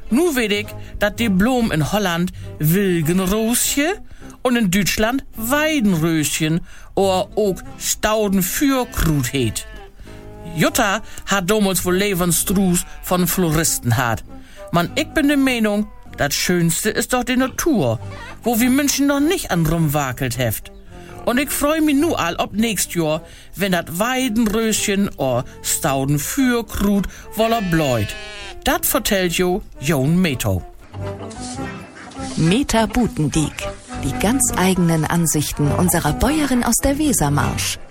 Nu weet ich, dat die Blom in Holland Wilgenroosje und in Deutschland Weidenröschen oder auch Staudenfürkrut heet. Jutta hat damals wohl Lebensstruß von Floristen hat. Man, ich bin der Meinung, das Schönste ist doch die Natur, wo wir Menschen noch nicht an rumwakelt heft. Und ich freu mich nu all ob nächst Jahr, wenn dat Weidenröschen oder Staudenfürkrut woller bläut. Dat vertellt jo Jon Meto. Meta Butendiek. Die ganz eigenen Ansichten unserer Bäuerin aus der Wesermarsch.